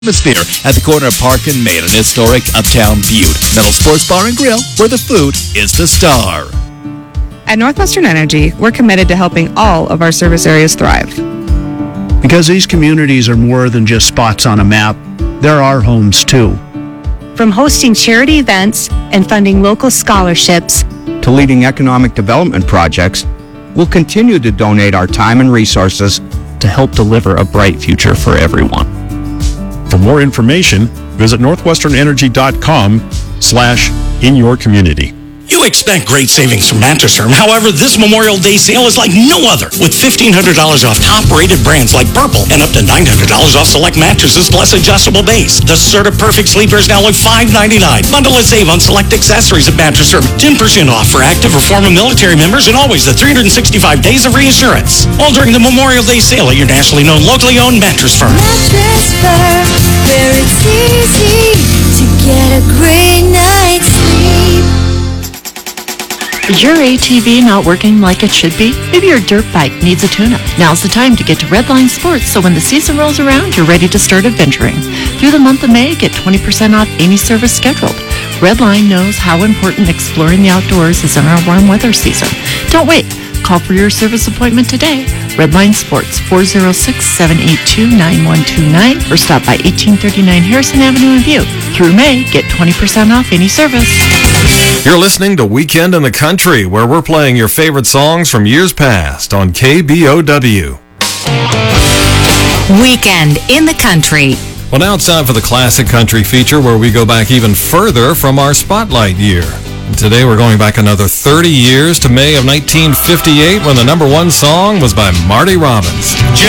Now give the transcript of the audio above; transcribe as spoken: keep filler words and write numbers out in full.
atmosphere at the corner of Park and Main in historic Uptown Butte. Metal Sports Bar and Grill, where the food is the star. At Northwestern Energy, we're committed to helping all of our service areas thrive. Because these communities are more than just spots on a map, they're our homes too. From hosting charity events and funding local scholarships to leading economic development projects, we'll continue to donate our time and resources to help deliver a bright future for everyone. For more information, visit northwesternenergy.com slash in your community. You expect great savings from Mattress Firm. However, this Memorial Day sale is like no other, with fifteen hundred dollars off top-rated brands like Purple and up to nine hundred dollars off select mattresses plus adjustable base. The Serta Perfect Sleeper is now only five ninety-nine. Bundle and save on select accessories at Mattress Firm. ten percent off for active or former military members and always the three hundred sixty-five days of reassurance. All during the Memorial Day sale at your nationally known, locally owned Mattress Firm. Mattress Firm, where it's easy to get a great night's sleep. Is your A T V not working like it should be? Maybe your dirt bike needs a tune-up. Now's the time to get to Redline Sports, so when the season rolls around, you're ready to start adventuring. Through the month of May, get twenty percent off any service scheduled. Redline knows how important exploring the outdoors is in our warm weather season. Don't wait. Call for your service appointment today. Redline Sports, four oh six, seven eight two, nine one two nine, or stop by eighteen thirty-nine Harrison Avenue in Butte. Through May, get twenty percent off any service. You're listening to Weekend in the Country, where we're playing your favorite songs from years past on K B O W. Weekend in the Country. Well, now it's time for the Classic Country feature, where we go back even further from our Spotlight year. And today we're going back another thirty years to May of nineteen fifty-eight, when the number one song was by Marty Robbins. Just